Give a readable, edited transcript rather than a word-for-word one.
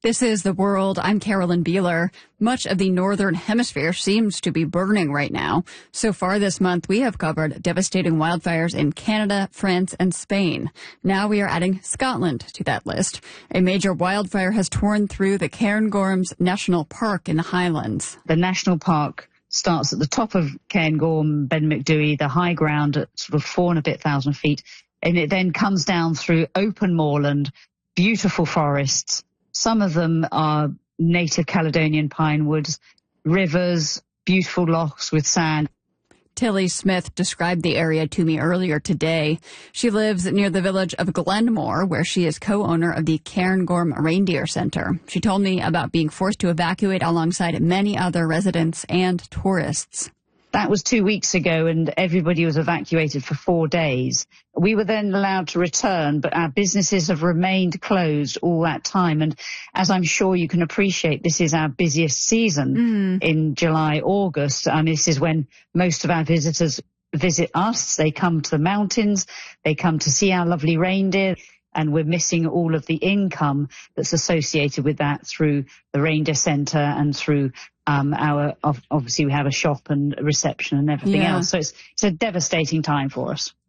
This is The World. I'm Carolyn Beeler. Much of the northern hemisphere seems to be burning right now. So far this month, we have covered devastating wildfires in Canada, France, and Spain. Now we are adding Scotland to that list. A major wildfire has torn through the Cairngorms National Park in the Highlands. The national park starts at the top of Cairngorm, Ben Macdui, the high ground at sort of 4,000 feet, and it then comes down through open moorland, beautiful forests. Some of them are native Caledonian pine woods, rivers, beautiful lochs with sand. Tilly Smith described the area to me earlier today. She lives near the village of Glenmore, where she is co-owner of the Cairngorm Reindeer Center. She told me about being forced to evacuate alongside many other residents and tourists. That was 2 weeks ago, and everybody was evacuated for 4 days. We were then allowed to return, but our businesses have remained closed all that time. And as I'm sure you can appreciate, this is our busiest season in July, August. And this is when most of our visitors visit us. They come to the mountains. They come to see our lovely reindeer. And we're missing all of the income that's associated with that through the Reindeer Centre and through obviously we have a shop and a reception and everything else. So it's a devastating time for us.